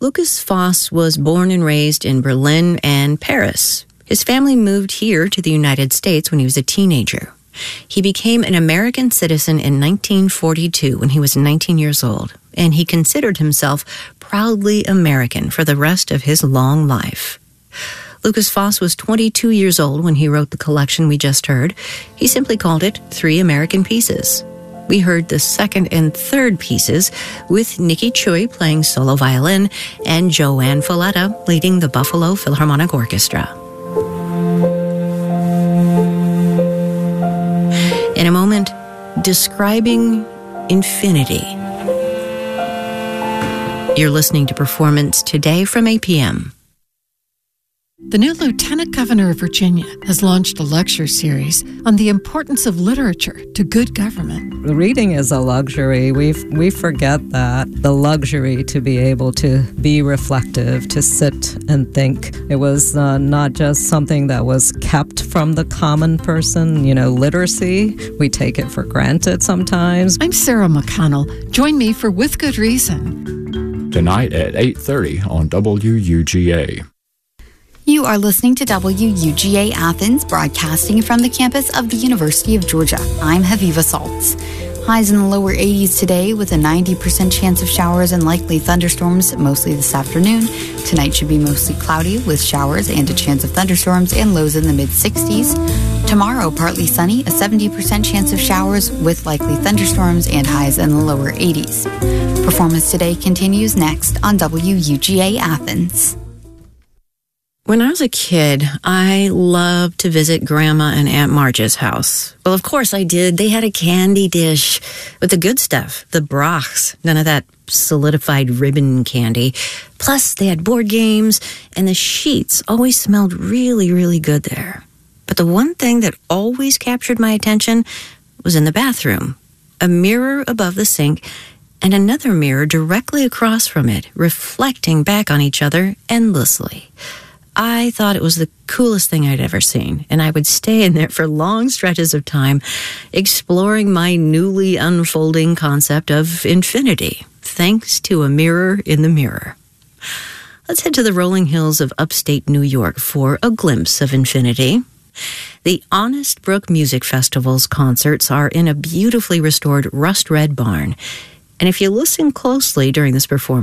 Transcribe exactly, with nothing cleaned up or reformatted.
Lukas Foss was born and raised in Berlin and Paris. His family moved here to the United States when he was a teenager. He became an American citizen in nineteen forty-two when he was nineteen years old, and he considered himself proudly American for the rest of his long life. Lukas Foss was twenty-two years old when he wrote the collection we just heard. He simply called it Three American Pieces. We heard the second and third pieces with Nikki Choi playing solo violin and Joanne Folletta leading the Buffalo Philharmonic Orchestra. In a moment, describing infinity. You're listening to Performance Today from A P M. The new Lieutenant Governor of Virginia has launched a lecture series on the importance of literature to good government. Reading is a luxury. We we forget that. The luxury to be able to be reflective, to sit and think. It was uh, not just something that was kept from the common person. You know, literacy, we take it for granted sometimes. I'm Sarah McConnell. Join me for With Good Reason. Tonight at eight thirty on W U G A. You are listening to W U G A Athens, broadcasting from the campus of the University of Georgia. I'm Haviva Saltz. Highs in the lower eighties today with a ninety percent chance of showers and likely thunderstorms mostly this afternoon. Tonight should be mostly cloudy with showers and a chance of thunderstorms and lows in the mid-sixties. Tomorrow, partly sunny, a seventy percent chance of showers with likely thunderstorms and highs in the lower eighties. Performance Today continues next on W U G A Athens. When I was a kid, I loved to visit Grandma and Aunt Marge's house. Well, of course I did. They had a candy dish with the good stuff, the Brochs, none of that solidified ribbon candy. Plus, they had board games, and the sheets always smelled really, really good there. But the one thing that always captured my attention was in the bathroom. A mirror above the sink and another mirror directly across from it, reflecting back on each other endlessly. I thought it was the coolest thing I'd ever seen, and I would stay in there for long stretches of time, exploring my newly unfolding concept of infinity, thanks to a mirror in the mirror. Let's head to the rolling hills of upstate New York for a glimpse of infinity. The Honest Brook Music Festival's concerts are in a beautifully restored rust-red barn, and if you listen closely during this performance,